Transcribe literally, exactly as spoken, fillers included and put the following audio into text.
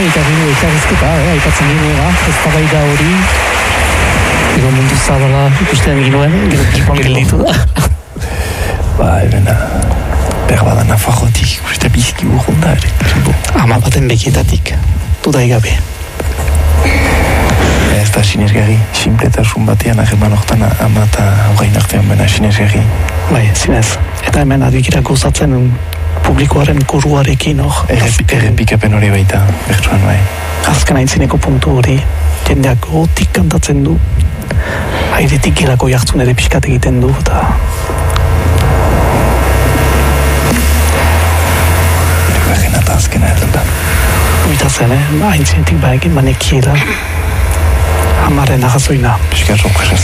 ikarrizketa, eh, aipatzen ginuela, ez da bai da hori, gero mundu zabala ikusten ginuen, gero kipan gelditu da. Ba, ebena, behar badan Nafarrotik, uste bizki urrunda ere. Ama baten bekietatik, dudai gabe. Ez da sinesgarri, sinpletasun batean ageman hortan ama eta horrein artean bena sinesgarri. Bai, zinez. Eta hemen adikira gozatzen publikoaren koruarekin hor. Errepikapen hori baita, bertsuan bai. Azken aintzineko puntu hori, jendeak gotik kantatzen du, airetik gelako jartzun ere pixkat egiten du, eta... Bergen eta azkena edo da. Oita zen, eh? Aintzinetik baekin banekiela. Amaren agazoina. Piskat sorpresa